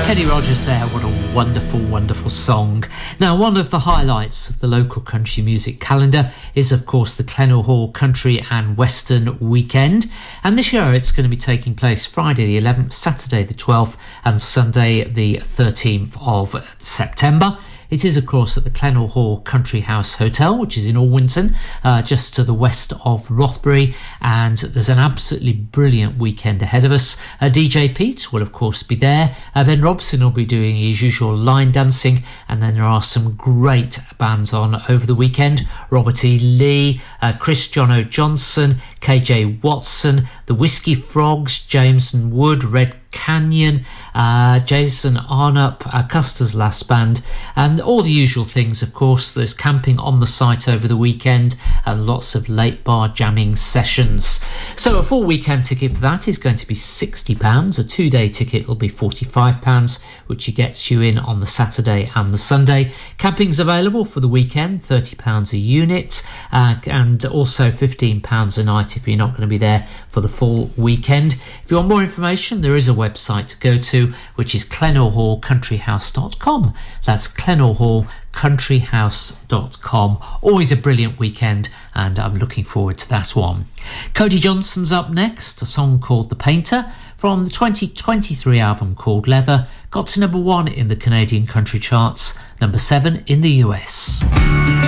Kenny Rogers there, what a wonderful, wonderful song. Now, one of the highlights of the local country music calendar is, of course, the Clennell Hall Country and Western Weekend. And this year it's going to be taking place Friday the 11th, Saturday the 12th and Sunday the 13th of September. It is, of course, at the Clennell Hall Country House Hotel, which is in Alwynton, just to the west of Rothbury. And there's an absolutely brilliant weekend ahead of us. DJ Pete will, of course, be there. Ben Robson will be doing his usual line dancing. And then there are some great bands on over the weekend. Robert E. Lee, Chris Jono Johnson, KJ Watson, the Whiskey Frogs, James and Wood, Red Canyon, Jason Arnup, Custer's Last Band, and all the usual things. Of course, there's camping on the site over the weekend and lots of late bar jamming sessions. So a full weekend ticket for that is going to be £60. A 2-day ticket will be £45, which gets you in on the Saturday and the Sunday. Camping's available for the weekend, £30 a unit, and also £15 a night if you're not going to be there for the full weekend. If you want more information, there is a website to go to, which is clennellhallcountryhouse.com. That's clennellhallcountryhouse.com. Always a brilliant weekend, and I'm looking forward to that one. Cody Johnson's up next, a song called The Painter from the 2023 album called Leather. Got to number 1 in the Canadian country charts, number 7 in the US.